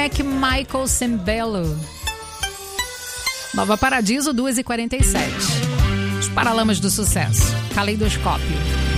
Mac, Michael Sembello. Nova Paradiso, 2h47. Os Paralamas do Sucesso. Caleidoscópio.